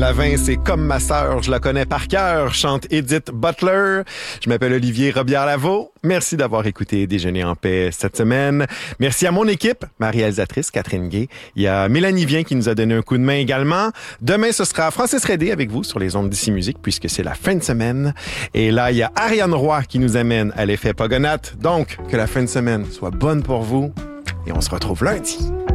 La vin, c'est comme ma sœur, je la connais par cœur, chante Edith Butler. Je m'appelle Olivier Robillard-Lavaux. Merci d'avoir écouté Déjeuner en paix cette semaine. Merci à mon équipe, ma réalisatrice Catherine Gay. Il y a Mélanie Vien qui nous a donné un coup de main également. Demain, ce sera Francis Redé avec vous sur les ondes d'Ici Musique puisque c'est la fin de semaine. Et là, il y a Ariane Roy qui nous amène à l'effet Pogonate. Donc, que la fin de semaine soit bonne pour vous et on se retrouve lundi.